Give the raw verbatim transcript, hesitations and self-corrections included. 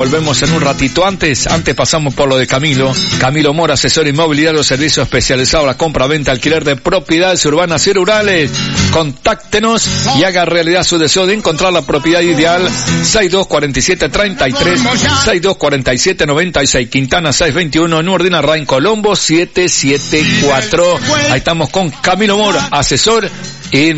volvemos en un ratito. Antes, antes pasamos por lo de Camilo. Camilo Mora, asesor inmobiliario, servicio especializado a la compra, venta, alquiler de propiedades urbanas y rurales. Contáctenos y haga realidad su deseo de encontrar la propiedad ideal. seis dos cuatro siete, tres tres, seis dos cuatro siete, nueve seis, Quintana seiscientos veintiuno, en Ordina en Colombo siete siete cuatro. Ahí estamos con Camilo Mora, asesor inmobiliario.